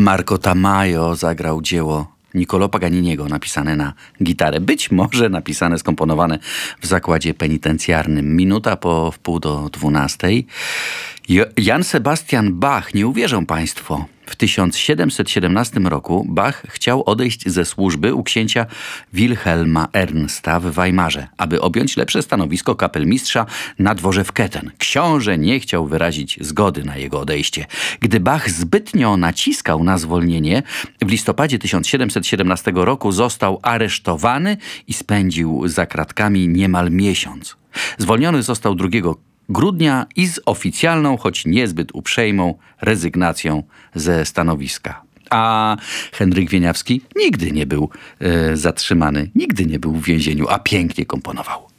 Marco Tamayo zagrał dzieło Niccolò Paganiniego napisane na gitarę. Być może napisane, skomponowane w zakładzie penitencjarnym. Minuta po 11:30. Jan Sebastian Bach, nie uwierzą państwo, w 1717 roku Bach chciał odejść ze służby u księcia Wilhelma Ernsta w Weimarze, aby objąć lepsze stanowisko kapelmistrza na dworze w Ketten. Książę nie chciał wyrazić zgody na jego odejście. Gdy Bach zbytnio naciskał na zwolnienie, w listopadzie 1717 roku został aresztowany i spędził za kratkami niemal miesiąc. Zwolniony został 2 grudnia i z oficjalną, choć niezbyt uprzejmą, rezygnacją ze stanowiska. A Henryk Wieniawski nigdy nie był zatrzymany, nigdy nie był w więzieniu, a pięknie komponował.